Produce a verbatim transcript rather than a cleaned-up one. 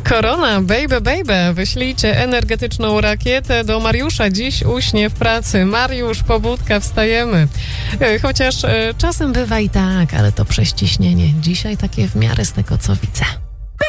Korona, baby, baby, wyślijcie energetyczną rakietę do Mariusza. Dziś uśnie w pracy. Mariusz, pobudka, wstajemy. Chociaż czasem bywa i tak, ale to prześciśnienie. Dzisiaj takie w miarę z tego, co widzę.